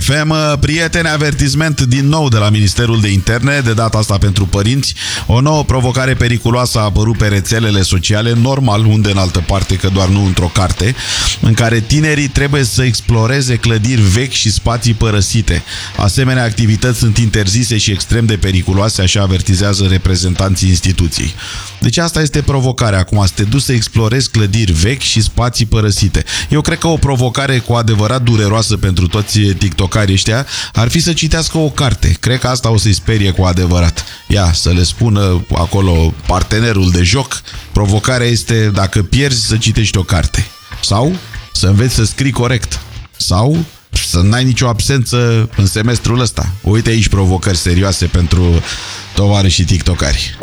Prieteni, avertisment din nou de la Ministerul de Interne, de data asta pentru părinți. O nouă provocare periculoasă a apărut pe rețelele sociale, normal, unde în altă parte, că doar nu într-o carte, în care tinerii trebuie să exploreze clădiri vechi și spații părăsite. Asemenea activități sunt interzise și extrem de periculoase, așa avertizează reprezentanții instituției. Deci asta este provocarea acum, să te duci să explorezi clădiri vechi și spații părăsite. Eu cred că o provocare cu adevărat dureroasă pentru toți tiktokarii ăștia ar fi să citească o carte. Cred că asta o să-i sperie cu adevărat. Ia, să le spună acolo partenerul de joc, provocarea este, dacă pierzi, să citești o carte. Sau să înveți să scrii corect. Sau să n-ai nicio absență în semestrul ăsta. Uite aici provocări serioase pentru tovarășii tiktokari.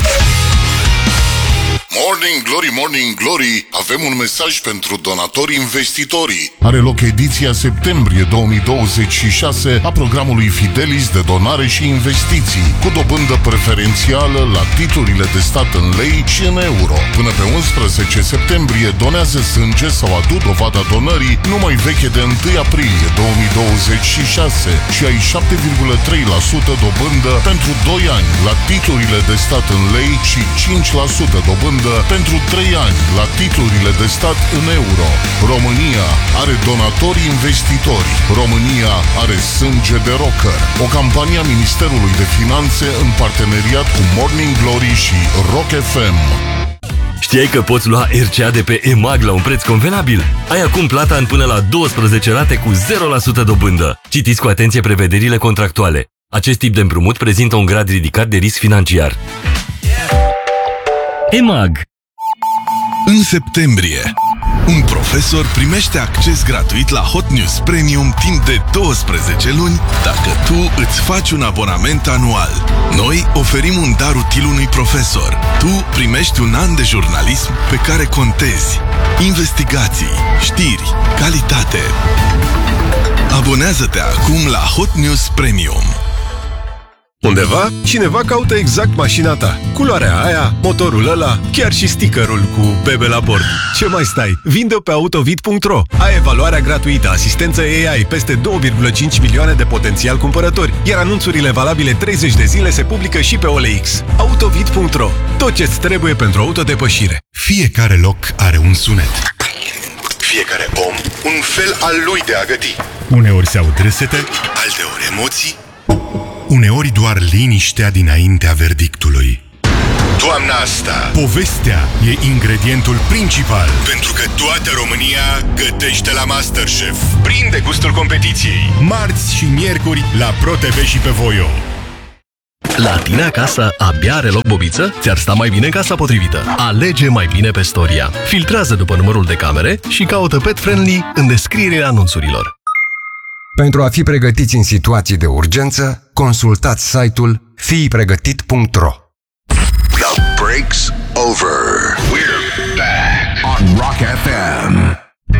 Morning Glory, Morning Glory, avem un mesaj pentru donatorii investitorii. Are loc ediția septembrie 2026 a programului Fidelis de donare și investiții, cu dobândă preferențială la titlurile de stat în lei și în euro. Până pe 11 septembrie donează sânge sau adu dovada donării numai veche de 1 aprilie 2026 și ai 7,3% dobândă pentru 2 ani la titlurile de stat în lei și 5% dobândă pentru 3 ani la titlurile de stat în euro. România are donatori investitori. România are sânge de rocker. O campanie a Ministerului de Finanțe în parteneriat cu Morning Glory și Rock FM. Știai că poți lua RCA de pe EMAG la un preț convenabil? Ai acum plata în până la 12 rate cu 0% dobândă. Citiți cu atenție prevederile contractuale. Acest tip de împrumut prezintă un grad ridicat de risc financiar. EMAG. În septembrie, un profesor primește acces gratuit la Hot News Premium timp de 12 luni dacă tu îți faci un abonament anual. Noi oferim un dar util unui profesor. Tu primești un an de jurnalism pe care contezi. Investigații, știri, calitate. Abonează-te acum la Hot News Premium. Undeva, cineva caută exact mașina ta. Culoarea aia, motorul ăla, chiar și stickerul cu bebe la bord. Ce mai stai? Vinde-o pe autovid.ro. Ai evaluarea gratuită, asistență AI, peste 2,5 milioane de potențial cumpărători, iar anunțurile valabile 30 de zile se publică și pe OLX. Autovid.ro. Tot ce-ți trebuie pentru autodepășire. Fiecare loc are un sunet. Fiecare om un fel al lui de a găti. Uneori se aud râsete, alteori emoții, uneori doar liniștea dinaintea verdictului. Toamna asta, povestea e ingredientul principal. Pentru că toată România gătește la MasterChef. Prinde gustul competiției. Marți și miercuri la ProTV și pe Voio. La tine acasă abia are loc bobiță? Ți-ar sta mai bine în casa potrivită. Alege mai bine pe Storia. Filtrează după numărul de camere și caută pet friendly în descrierile anunțurilor. Pentru a fi pregătiți în situații de urgență, consultați site-ul fiipregătit.ro. The break's over. We're back on Rock FM.